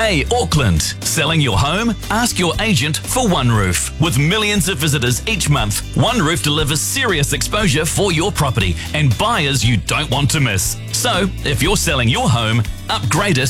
Hey, Auckland. Selling your home? Ask your agent for OneRoof. With millions of visitors each month, OneRoof delivers serious exposure for your property and buyers you don't want to miss. So, if you're selling your home, upgrade it